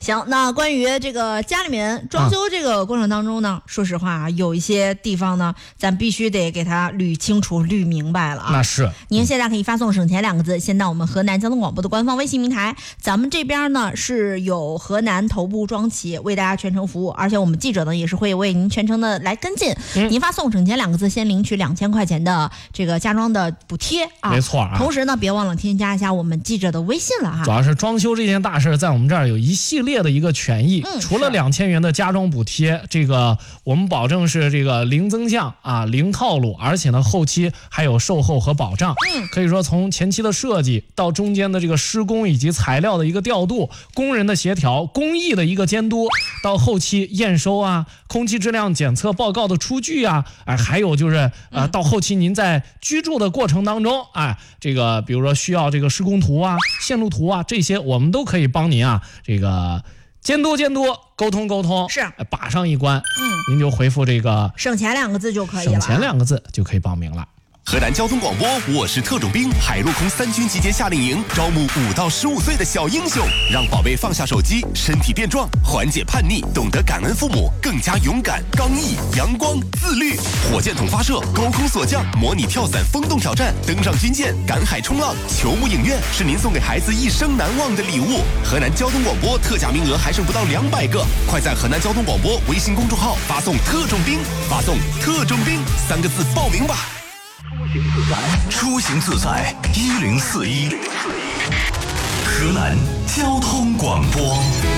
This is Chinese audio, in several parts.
行，那关于这个家里面装修这个过程当中呢，说实话啊，有一些地方呢，咱必须得给它捋清楚、捋明白了啊。 那是。 您现在可以发送省钱2个字，先到我们河南交通广播的官方微信平台。咱们这边呢是有河南头部装企业为大家全程服务，而且我们记者呢也是会为您全程的来跟进。您发送省钱2个字，先领取2000块钱的这个家装的补贴啊。 没错啊。 同时呢，别忘了添加一下我们记者的微信了哈。 主要是装修这件大事，在我们这儿有一系列的一个权益，除了2000元的家装补贴，这个我们保证是这个零增项啊，零套路，而且呢后期还有售后和保障。可以说从前期的设计到中间的这个施工以及材料的一个调度，工人的协调，工艺的一个监督，到后期验收啊，空气质量检测报告的出具啊，还有就是到后期您在居住的过程当中，这个比如说需要这个施工图啊、线路图啊，这些我们都可以帮您啊，这个监督、沟通， 是把上一关。您就回复这个省钱2个字就可以了， 省钱2个字就可以报名了。 河南交通广播，我是特种兵，海陆空3军集结夏令营，招募5到15岁的小英雄，让宝贝放下手机，身体变壮，缓解叛逆，懂得感恩父母，更加勇敢、刚毅、阳光、自律。火箭筒发射，高空锁降，模拟跳伞风洞挑战，登上军舰，赶海冲浪，球幕影院，是您送给孩子一生难忘的礼物。河南交通广播特价名额还剩不到200个，快在河南交通广播微信公众号发送特种兵，发送特种兵3个字报名吧。 出行自在1041，河南交通广播。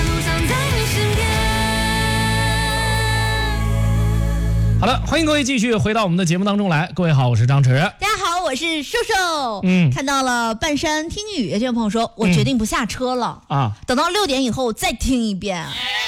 好了，欢迎各位继续回到我们的节目当中来。各位好，我是张弛。 大家好，我是瘦瘦。看到了半山听雨，这位朋友说，我决定不下车了啊，等到6点以后再听一遍。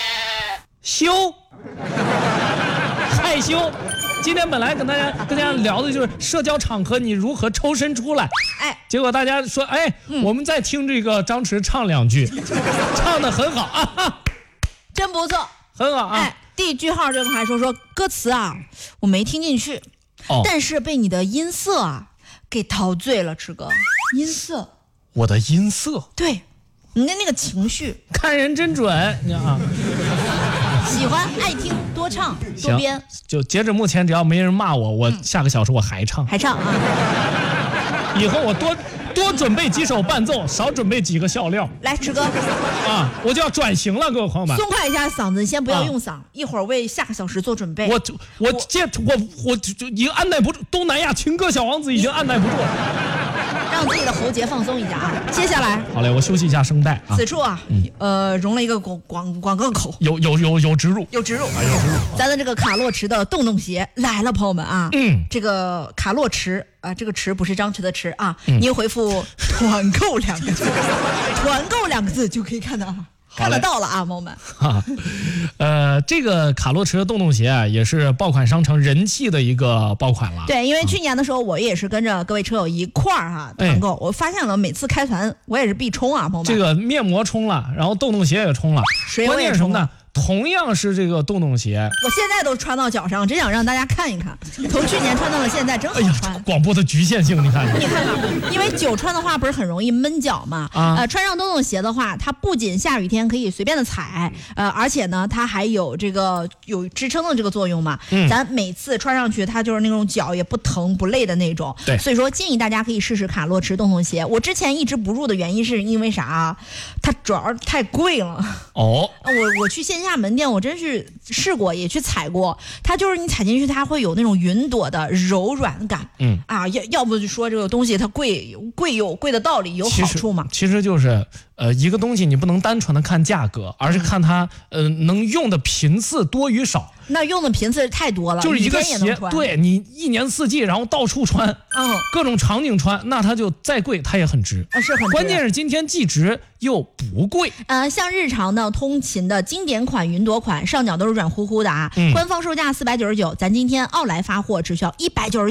害羞。今天本来跟大家聊的就是社交场合你如何抽身出来，结果大家说，我们再听这个张弛唱2句，唱得很好啊， 真不错， 很好啊。 第句号这个还说歌词啊，我没听进去，但是被你的音色啊给陶醉了，弛哥，音色， 我的音色， 对，你的那个情绪， 看人真准，你啊。 喜欢爱听多唱多编， 就截止目前，只要没人骂我，下个小时我还唱啊。 以后我多准备几首伴奏，少准备几个笑料。 来，弛哥啊，我就要转型了，各位朋友们， 松快一下嗓子，你先不要用嗓，一会儿为下个小时做准备。 我已经按耐不住，东南亚情歌小王子已经按耐不住了。 让自己的喉结放松一下啊！接下来， 好嘞，我休息一下声带啊。 此处啊，容了一个广告口， 有植入， 咱的这个卡洛驰的洞鞋来了，朋友们啊，这个卡洛驰啊，这个驰不是张弛的驰啊，您回复团购2个字，团购2个字就可以看得到了啊，朋友们。 这个卡洛驰洞鞋啊，也是爆款商城人气的一个爆款了。 对，因为去年的时候，我也是跟着各位车友一块儿团购，我发现了每次开团我也是必冲啊，朋友们。 这个面膜冲了，然后洞鞋也冲了， 关键是什么呢？ 同样是这个洞鞋， 我现在都穿到脚上，真想让大家看一看，从去年穿到了现在，真好穿。 广播的局限性，你看， 因为久穿的话不是很容易闷脚嘛，穿上洞鞋的话，它不仅下雨天可以随便的踩，而且呢，它还有这个有支撑的这个作用嘛。咱每次穿上去，它就是那种脚也不疼不累的那种。 对， 所以说建议大家可以试试卡洛驰洞鞋。我之前一直不入的原因是因为啥啊？它主要是太贵了。我去线下门店我真是试过，也去踩过，它就是你踩进去它会有那种云朵的柔软感。要不就说这个东西它贵有贵的道理，有好处嘛。 其实就是一个东西你不能单纯的看价格，而是看它能用的频次多与少。 那用的频次太多了， 就是一个鞋，对你1年4季然后到处穿，各种场景穿，那它就再贵它也很值， 是很值。 关键是今天既值又不贵。 像日常的通勤的经典款云朵款，上脚都是软乎乎的啊，官方售价499，咱今天奥莱发货只需要199。